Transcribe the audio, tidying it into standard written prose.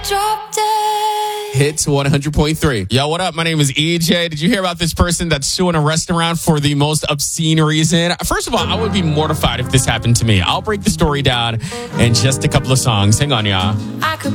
drop dead. Hits 100.3. Yo, what up? My name is EJ. Did you hear about this person that's suing a restaurant for the most obscene reason? First of all, I would be mortified if this happened to me. I'll break the story down in just a couple of songs. Hang on, y'all. I could